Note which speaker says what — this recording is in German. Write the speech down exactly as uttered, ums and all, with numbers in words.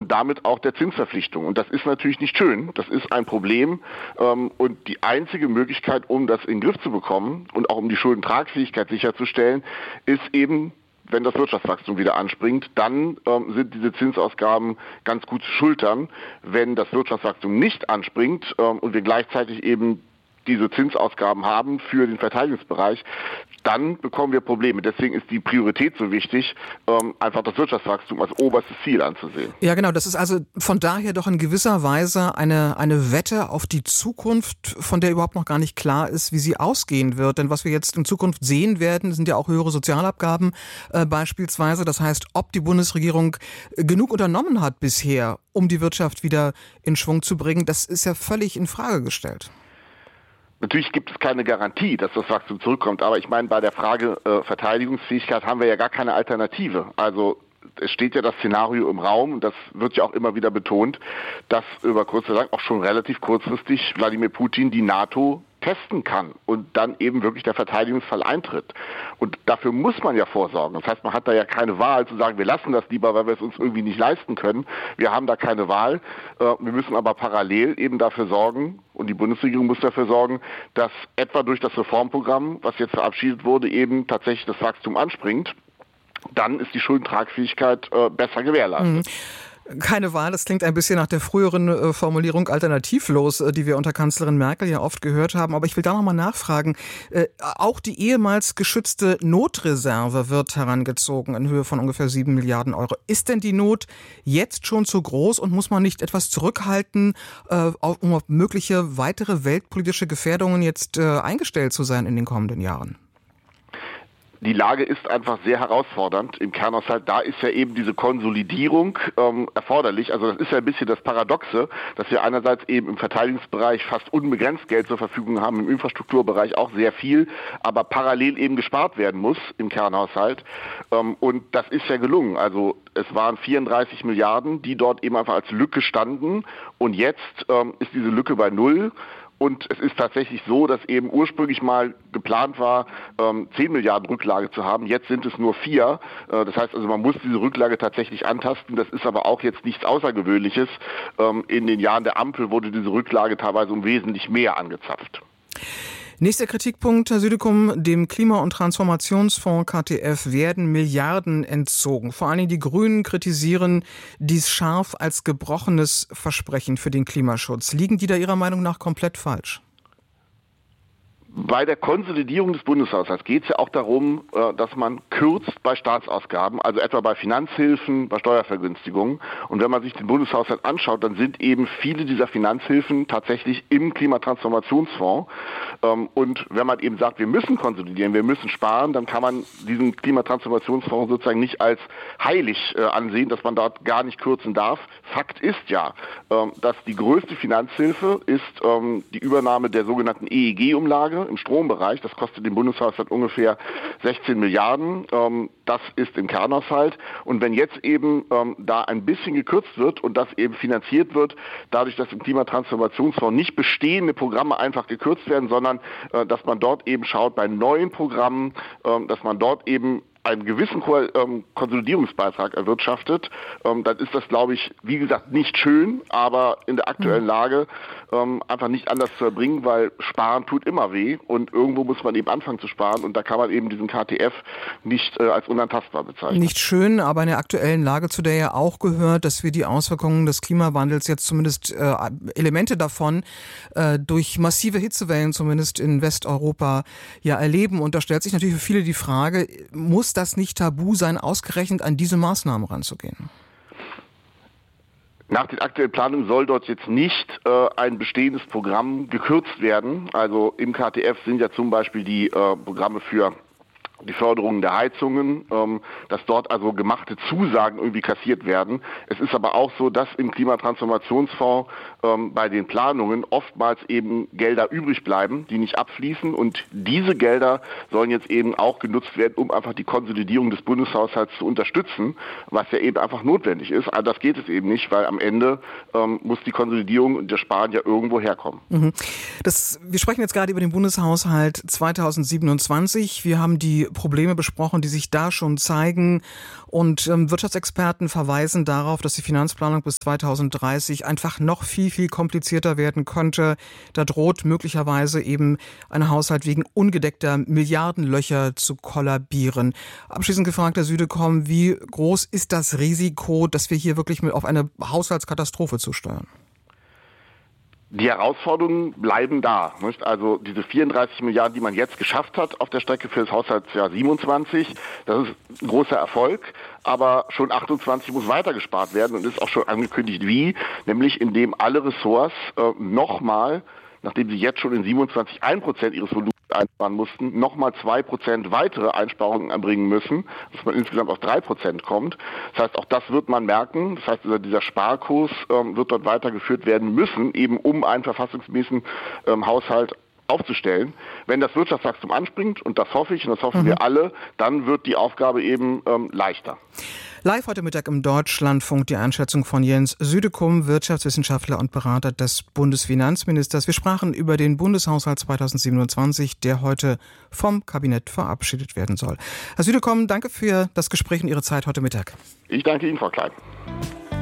Speaker 1: und damit auch der Zinsverpflichtung. Und das ist natürlich nicht schön, das ist ein Problem ähm, und die einzige Möglichkeit, um das in den Griff zu bekommen und auch um die Schuldentragfähigkeit sicherzustellen, ist eben, wenn das Wirtschaftswachstum wieder anspringt, dann ähm, sind diese Zinsausgaben ganz gut zu schultern. Wenn das Wirtschaftswachstum nicht anspringt ähm, und wir gleichzeitig eben diese Zinsausgaben haben für den Verteidigungsbereich, dann bekommen wir Probleme. Deswegen ist die Priorität so wichtig, ähm, einfach das Wirtschaftswachstum als oberstes Ziel anzusehen.
Speaker 2: Ja, genau. Das ist also von daher doch in gewisser Weise eine, eine Wette auf die Zukunft, von der überhaupt noch gar nicht klar ist, wie sie ausgehen wird. Denn was wir jetzt in Zukunft sehen werden, sind ja auch höhere Sozialabgaben äh, beispielsweise. Das heißt, ob die Bundesregierung genug unternommen hat bisher, um die Wirtschaft wieder in Schwung zu bringen, das ist ja völlig in Frage gestellt.
Speaker 1: Natürlich gibt es keine Garantie, dass das Wachstum zurückkommt, aber ich meine, bei der Frage äh, Verteidigungsfähigkeit haben wir ja gar keine Alternative. Also es steht ja das Szenario im Raum, und das wird ja auch immer wieder betont, dass über kurz oder lang auch schon relativ kurzfristig Wladimir Putin die NATO testen kann und dann eben wirklich der Verteidigungsfall eintritt. Und dafür muss man ja vorsorgen. Das heißt, man hat da ja keine Wahl zu sagen, wir lassen das lieber, weil wir es uns irgendwie nicht leisten können. Wir haben da keine Wahl. Wir müssen aber parallel eben dafür sorgen, und die Bundesregierung muss dafür sorgen, dass etwa durch das Reformprogramm, was jetzt verabschiedet wurde, eben tatsächlich das Wachstum anspringt. Dann ist die Schuldentragfähigkeit äh, besser gewährleistet.
Speaker 2: Mhm. Keine Wahl, das klingt ein bisschen nach der früheren äh, Formulierung alternativlos, äh, die wir unter Kanzlerin Merkel ja oft gehört haben. Aber ich will da nochmal nachfragen. Äh, auch die ehemals geschützte Notreserve wird herangezogen in Höhe von ungefähr sieben Milliarden Euro. Ist denn die Not jetzt schon zu groß und muss man nicht etwas zurückhalten, äh, um auf mögliche weitere weltpolitische Gefährdungen jetzt äh, eingestellt zu sein in den kommenden Jahren?
Speaker 1: Die Lage ist einfach sehr herausfordernd im Kernhaushalt. Da ist ja eben diese Konsolidierung ähm, erforderlich. Also das ist ja ein bisschen das Paradoxe, dass wir einerseits eben im Verteidigungsbereich fast unbegrenzt Geld zur Verfügung haben, im Infrastrukturbereich auch sehr viel, aber parallel eben gespart werden muss im Kernhaushalt. Ähm, und das ist ja gelungen. Also es waren vierunddreißig Milliarden, die dort eben einfach als Lücke standen. Und jetzt ähm, ist diese Lücke bei null. Und es ist tatsächlich so, dass eben ursprünglich mal geplant war, ähm, zehn Milliarden Rücklage zu haben. Jetzt sind es nur vier. Äh, das heißt also, man muss diese Rücklage tatsächlich antasten. Das ist aber auch jetzt nichts Außergewöhnliches. Ähm, in den Jahren der Ampel wurde diese Rücklage teilweise um wesentlich mehr angezapft.
Speaker 2: Nächster Kritikpunkt, Herr Südekum, dem Klima- und Transformationsfonds K T F werden Milliarden entzogen. Vor allen Dingen die Grünen kritisieren dies scharf als gebrochenes Versprechen für den Klimaschutz. Liegen die da Ihrer Meinung nach komplett falsch?
Speaker 1: Bei der Konsolidierung des Bundeshaushalts geht es ja auch darum, dass man kürzt bei Staatsausgaben, also etwa bei Finanzhilfen, bei Steuervergünstigungen. Und wenn man sich den Bundeshaushalt anschaut, dann sind eben viele dieser Finanzhilfen tatsächlich im Klimatransformationsfonds. Und wenn man eben sagt, wir müssen konsolidieren, wir müssen sparen, dann kann man diesen Klimatransformationsfonds sozusagen nicht als heilig ansehen, dass man dort gar nicht kürzen darf. Fakt ist ja, dass die größte Finanzhilfe ist die Übernahme der sogenannten E E G-Umlage im Strombereich. Das kostet den Bundeshaushalt ungefähr sechzehn Milliarden. Ähm, das ist im Kernhaushalt. Und wenn jetzt eben ähm, da ein bisschen gekürzt wird und das eben finanziert wird, dadurch, dass im Klimatransformationsfonds nicht bestehende Programme einfach gekürzt werden, sondern äh, dass man dort eben schaut bei neuen Programmen, äh, dass man dort eben einen gewissen Ko- ähm, Konsolidierungsbeitrag erwirtschaftet, ähm, dann ist das, glaube ich, wie gesagt, nicht schön, aber in der aktuellen Lage ähm, einfach nicht anders zu erbringen, weil Sparen tut immer weh und irgendwo muss man eben anfangen zu sparen und da kann man eben diesen K T F nicht äh, als unantastbar bezeichnen.
Speaker 2: Nicht schön, aber in der aktuellen Lage, zu der ja auch gehört, dass wir die Auswirkungen des Klimawandels jetzt zumindest äh, Elemente davon äh, durch massive Hitzewellen zumindest in Westeuropa ja erleben. Und da stellt sich natürlich für viele die Frage, muss das nicht tabu sein, ausgerechnet an diese Maßnahmen ranzugehen?
Speaker 1: Nach den aktuellen Planungen soll dort jetzt nicht äh, ein bestehendes Programm gekürzt werden. Also im K T F sind ja zum Beispiel die äh, Programme für die Förderung der Heizungen, ähm, dass dort also gemachte Zusagen irgendwie kassiert werden. Es ist aber auch so, dass im Klimatransformationsfonds ähm, bei den Planungen oftmals eben Gelder übrig bleiben, die nicht abfließen und diese Gelder sollen jetzt eben auch genutzt werden, um einfach die Konsolidierung des Bundeshaushalts zu unterstützen, was ja eben einfach notwendig ist. Aber das geht es eben nicht, weil am Ende ähm, muss die Konsolidierung und der Sparen ja irgendwo herkommen.
Speaker 2: Mhm. Das, wir sprechen jetzt gerade über den Bundeshaushalt zweitausendsiebenundzwanzig. Wir haben die Probleme besprochen, die sich da schon zeigen. Und ähm, Wirtschaftsexperten verweisen darauf, dass die Finanzplanung bis zweitausenddreißig einfach noch viel, viel komplizierter werden könnte. Da droht möglicherweise eben ein Haushalt wegen ungedeckter Milliardenlöcher zu kollabieren. Abschließend gefragt, Herr Südekom, wie groß ist das Risiko, dass wir hier wirklich mit auf eine Haushaltskatastrophe zusteuern?
Speaker 1: Die Herausforderungen bleiben da. Nicht? Also diese vierunddreißig Milliarden, die man jetzt geschafft hat auf der Strecke für das Haushaltsjahr siebenundzwanzig, das ist ein großer Erfolg, aber schon achtundzwanzig muss weiter gespart werden und ist auch schon angekündigt wie, nämlich indem alle Ressorts äh, nochmal, nachdem sie jetzt schon in siebenundzwanzig ein Prozent ihres Volumens einsparen mussten, nochmal zwei Prozent weitere Einsparungen anbringen müssen, dass man insgesamt auf drei Prozent kommt. Das heißt, auch das wird man merken. Das heißt, dieser Sparkurs ähm, wird dort weitergeführt werden müssen, eben um einen verfassungsmäßigen ähm, Haushalt aufzustellen. Wenn das Wirtschaftswachstum anspringt, und das hoffe ich, und das hoffen mhm. wir alle, dann wird die Aufgabe eben ähm, leichter.
Speaker 2: Live heute Mittag im Deutschlandfunk die Einschätzung von Jens Südekum, Wirtschaftswissenschaftler und Berater des Bundesfinanzministers. Wir sprachen über den Bundeshaushalt zweitausendsiebenundzwanzig, der heute vom Kabinett verabschiedet werden soll. Herr Südekum, danke für das Gespräch und Ihre Zeit heute Mittag.
Speaker 1: Ich danke Ihnen, Frau Klein.